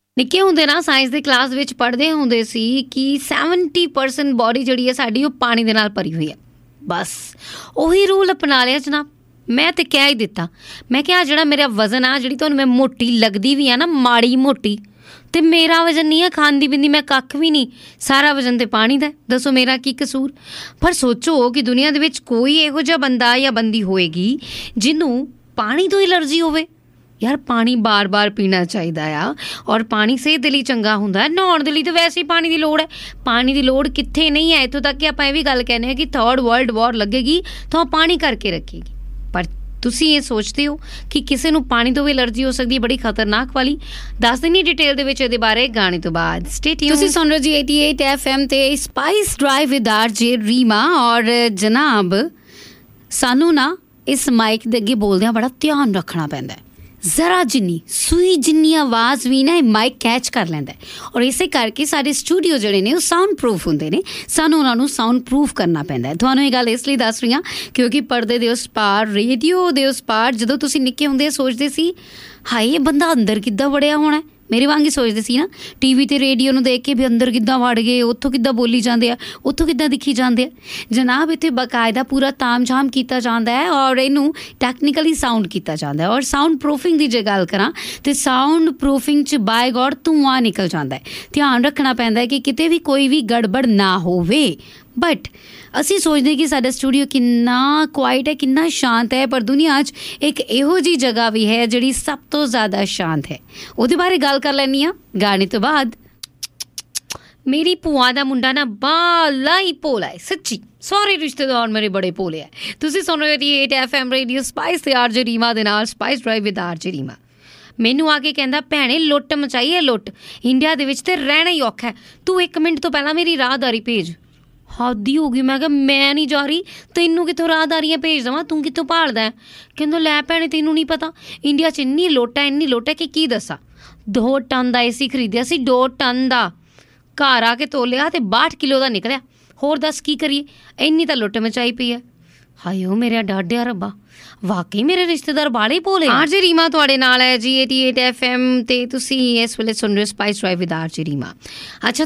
ਨਿੱਕੇ ਹੁੰਦੇ ਨਾ ਸਾਇੰਸ ਦੀ ਕਲਾਸ ਵਿੱਚ ਪੜ੍ਹਦੇ ਹੁੰਦੇ ਸੀ ਕਿ 70% ਬੋਡੀ ਜਿਹੜੀ ਹੈ ਸਾਡੀ ਉਹ ਪਾਣੀ ਦੇ ਨਾਲ ਭਰੀ ਹੋਈ ਹੈ। ਬਸ ਉਹੀ ਰੂਲ ਅਪਣਾ ਲਿਆ ਜਨਾਬ। ਮੈਂ ਤਾਂ ਕਹਿ ਹੀ ਦਿੱਤਾ, ਮੈਂ ਕਿਹਾ ਜਿਹੜਾ ਮੇਰਾ ਵਜ਼ਨ ਆ, ਜਿਹੜੀ ਤੁਹਾਨੂੰ ਮੈਂ ਮੋਟੀ ਲੱਗਦੀ ਵੀ ਆ ਨਾ, ਮਾੜੀ ਮੋਟੀ, ਅਤੇ ਮੇਰਾ ਵਜ਼ਨ ਨਹੀਂ ਹੈ ਖਾਂਦੀ ਪੀਂਦੀ ਮੈਂ ਕੱਖ ਵੀ ਨਹੀਂ, ਸਾਰਾ ਵਜ਼ਨ ਤਾਂ ਪਾਣੀ ਦਾ। ਦੱਸੋ ਮੇਰਾ ਕੀ ਕਸੂਰ। ਪਰ ਸੋਚੋ ਕਿ ਦੁਨੀਆ ਦੇ ਵਿੱਚ ਕੋਈ ਇਹੋ ਜਿਹਾ ਬੰਦਾ ਜਾਂ ਬੰਦੀ ਹੋਏਗੀ ਜਿਹਨੂੰ ਪਾਣੀ ਤੋਂ ਐਲਰਜੀ ਹੋਵੇ। ਯਾਰ ਪਾਣੀ ਬਾਰ-ਬਾਰ ਪੀਣਾ ਚਾਹੀਦਾ ਆ, ਔਰ ਪਾਣੀ ਸਿਹਤ ਦੇ ਲਈ ਚੰਗਾ ਹੁੰਦਾ ਹੈ। ਨਹਾਉਣ ਦੇ ਲਈ ਤਾਂ ਵੈਸੇ ਹੀ ਪਾਣੀ ਦੀ ਲੋੜ ਹੈ। ਪਾਣੀ ਦੀ ਲੋੜ ਕਿੱਥੇ ਨਹੀਂ ਹੈ, ਇੱਥੋਂ ਤੱਕ ਕਿ ਆਪਾਂ ਇਹ ਵੀ ਗੱਲ ਕਹਿੰਦੇ ਹਾਂ ਕਿ 3rd ਵਰਲਡ ਵਾਰ ਲੱਗੇਗੀ ਤਾਂ ਉਹ ਪਾਣੀ ਕਰਕੇ ਰੱਖੇਗੀ। ਪਰ ਤੁਸੀਂ ਇਹ ਸੋਚਦੇ ਹੋ ਕਿ ਕਿਸੇ ਨੂੰ ਪਾਣੀ ਤੋਂ ਵੀ ਐਲਰਜੀ ਹੋ ਸਕਦੀ ਹੈ, ਬੜੀ ਖਤਰਨਾਕ ਵਾਲੀ। ਦੱਸ ਦਿੰਦੀ ਡਿਟੇਲ ਦੇ ਵਿੱਚ ਇਹਦੇ ਬਾਰੇ ਗਾਣੇ ਤੋਂ ਬਾਅਦ। Stay tune. ਤੁਸੀਂ ਸੁਣ ਰਹੇ ਜੀ 88 FM ਤੇ spice drive with RJ Reema. ਔਰ ਜਨਾਬ ਸਾਨੂੰ ਨਾ ਇਸ ਮਾਈਕ ਦੇ ਅੱਗੇ ਬੋਲਦਿਆਂ ਬੜਾ ਧਿਆਨ ਰੱਖਣਾ ਪੈਂਦਾ ਹੈ। ਜ਼ਰਾ ਜਿੰਨੀ ਸੂਈ ਜਿੰਨੀ ਆਵਾਜ਼ ਵੀ ਨਾ ਇਹ ਮਾਈਕ ਕੈਚ ਕਰ ਲੈਂਦਾ। ਔਰ ਇਸੇ ਕਰਕੇ ਸਾਡੇ ਸਟੂਡੀਓ ਜਿਹੜੇ ਨੇ ਉਹ ਸਾਊਂਡ ਪ੍ਰੂਫ ਹੁੰਦੇ ਨੇ, ਸਾਨੂੰ ਉਹਨਾਂ ਨੂੰ ਸਾਊਂਡ ਪ੍ਰੂਫ ਕਰਨਾ ਪੈਂਦਾ ਹੈ। ਤੁਹਾਨੂੰ ਇਹ ਗੱਲ ਇਸ ਲਈ ਦੱਸ ਰਹੀ ਹਾਂ ਕਿਉਂਕਿ ਪਰਦੇ ਦੇ ਉਸ ਪਾਰ, ਰੇਡੀਓ ਦੇ ਉਸ ਪਾਰ, ਜਦੋਂ ਤੁਸੀਂ ਨਿੱਕੇ ਹੁੰਦੇ ਸੋਚਦੇ ਸੀ ਹਾਏ ਇਹ ਬੰਦਾ ਅੰਦਰ ਕਿੱਦਾਂ ਵੜਿਆ ਹੋਣਾ, ਮੇਰੇ ਵਾਂਗ ਹੀ ਸੋਚਦੇ ਸੀ ਨਾ। ਟੀ ਵੀ 'ਤੇ ਰੇਡੀਓ ਨੂੰ ਦੇਖ ਕੇ ਵੀ ਅੰਦਰ ਕਿੱਦਾਂ ਵੜ ਗਏ, ਉੱਥੋਂ ਕਿੱਦਾਂ ਬੋਲੀ ਜਾਂਦੇ ਆ, ਉੱਥੋਂ ਕਿੱਦਾਂ ਦਿਖੀ ਜਾਂਦੇ ਆ। ਜਨਾਬ ਇੱਥੇ ਬਾਕਾਇਦਾ ਪੂਰਾ ਤਾਮ-ਝਾਮ ਕੀਤਾ ਜਾਂਦਾ ਹੈ ਔਰ ਇਹਨੂੰ ਟੈਕਨੀਕਲੀ ਸਾਊਂਡ ਕੀਤਾ ਜਾਂਦਾ ਹੈ। ਔਰ ਸਾਊਂਡ ਪ੍ਰੂਫਿੰਗ ਦੀ ਜੇ ਗੱਲ ਕਰਾਂ ਤਾਂ ਸਾਊਂਡ ਪ੍ਰੂਫਿੰਗ 'ਚ ਬਾਏ ਗੋਡ ਧੂੰਆਂ ਨਿਕਲ ਜਾਂਦਾ ਹੈ। ਧਿਆਨ ਰੱਖਣਾ ਪੈਂਦਾ ਹੈ ਕਿ ਕਿਤੇ ਵੀ ਕੋਈ ਵੀ ਗੜਬੜ ਨਾ ਹੋਵੇ। ਬਟ ਅਸੀਂ ਸੋਚਦੇ ਕਿ ਸਾਡਾ ਸਟੂਡੀਓ ਕਿੰਨਾ ਕੁਆਇਟ ਹੈ, ਕਿੰਨਾ ਸ਼ਾਂਤ ਹੈ, ਪਰ ਦੁਨੀਆ 'ਚ ਇੱਕ ਇਹੋ ਜਿਹੀ ਜਗ੍ਹਾ ਵੀ ਹੈ ਜਿਹੜੀ ਸਭ ਤੋਂ ਜ਼ਿਆਦਾ ਸ਼ਾਂਤ ਹੈ। ਉਹਦੇ ਬਾਰੇ ਗੱਲ ਕਰ ਲੈਂਦੀ ਹਾਂ ਗਾਣੇ ਤੋਂ ਬਾਅਦ। ਮੇਰੀ ਭੂਆ ਦਾ ਮੁੰਡਾ ਨਾ ਬਾਲਾ ਹੀ ਭੋਲਾ ਹੈ, ਸੱਚੀ। ਸਾਰੇ ਰਿਸ਼ਤੇਦਾਰ ਮੇਰੇ ਬੜੇ ਭੋਲੇ ਹੈ। ਤੁਸੀਂ ਸੁਣ ਰਹੇ ਹੋ 88 FM ਰੇਡੀਓ ਸਪਾਈਸ ਤੇ RJ ਰੀਮਾ ਦੇ ਨਾਲ, spice drive with RJ Reema. ਮੈਨੂੰ ਆ ਕੇ ਕਹਿੰਦਾ ਭੈਣੇ ਲੁੱਟ ਮਚਾਈ ਹੈ ਲੁੱਟ, ਇੰਡੀਆ ਦੇ ਵਿੱਚ ਤਾਂ ਰਹਿਣਾ ਹੀ ਔਖਾ ਹੈ, ਤੂੰ 1 ਮਿੰਟ ਤੋਂ ਪਹਿਲਾਂ ਮੇਰੀ ਰਾਹਦਾਰੀ ਭੇਜ। ਹੱਦ ਹੀ ਹੋ ਗਈ। ਮੈਂ ਕਿਹਾ ਮੈਂ ਨਹੀਂ ਜਾ ਰਹੀ, ਤੈਨੂੰ ਕਿੱਥੋਂ ਰਾਹਦਾਰੀਆਂ ਭੇਜ ਦੇਵਾਂ, ਤੂੰ ਕਿੱਥੋਂ ਭਾਲਦਾ ਹੈ। ਕਹਿੰਦਾ ਲੈ ਭੈਣੇ ਤੈਨੂੰ ਨਹੀਂ ਪਤਾ ਇੰਡੀਆ 'ਚ ਇੰਨੀ ਲੁੱਟ ਹੈ ਕਿ ਕੀ ਦੱਸਾਂ। 2 ਟਨ ਦਾ AC ਖਰੀਦਿਆ ਸੀ, 2 ਟਨ ਦਾ। ਘਰ ਆ ਕੇ ਤੋਲਿਆ ਤੇ 62 ਕਿਲੋ ਦਾ ਨਿਕਲਿਆ। ਹੋਰ ਦੱਸ ਕੀ ਕਰੀਏ, ਇੰਨੀ ਤਾਂ ਲੁੱਟ ਮਚਾਈ ਪਈ ਹੈ। ਹਾਏ ਉਹ ਮੇਰਾ ਡਾਢਿਆ ਰੱਬਾ, ਵਾਕਈ ਮੇਰੇ ਰਿਸ਼ਤੇਦਾਰ ਬਾਲੇ ਭੋਲੇ। RJ ਰੀਮਾ ਤੁਹਾਡੇ ਨਾਲ ਹੈ ਜੀ 88 FM ਤੇ ਤੁਸੀਂ ਇਸ ਵੇਲੇ ਸੁਣ ਰਹੇ ਹੋ spice drive with RJ Reema. ਅੱਛਾ